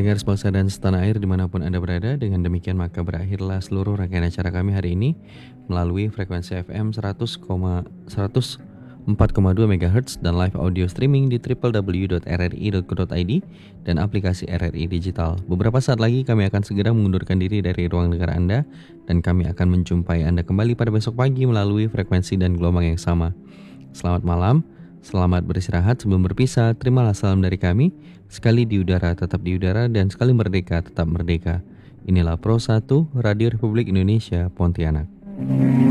pendengar sebangsa dan setanah air dimanapun Anda berada. Dengan demikian maka berakhirlah seluruh rangkaian acara kami hari ini melalui frekuensi FM 104,2 MHz dan live audio streaming di www.rri.co.id dan aplikasi RRI Digital. Beberapa saat lagi kami akan segera mengundurkan diri dari ruang dengar Anda dan kami akan menjumpai Anda kembali pada besok pagi melalui frekuensi dan gelombang yang sama. Selamat malam. Selamat beristirahat sebelum berpisah. Terimalah salam dari kami. Sekali di udara tetap di udara dan sekali merdeka tetap merdeka. Inilah Pro 1 Radio Republik Indonesia Pontianak.